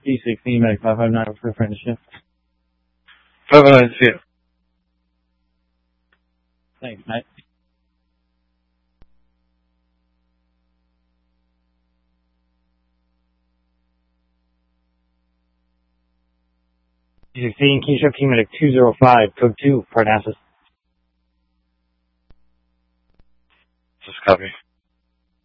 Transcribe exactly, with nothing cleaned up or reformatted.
D sixteen, Medic five five nine for apprenticeship. five five nine, see ya. Thanks, mate. D sixteen, Keystroke Team Medic two zero five, code two, Parnassus. Just copy.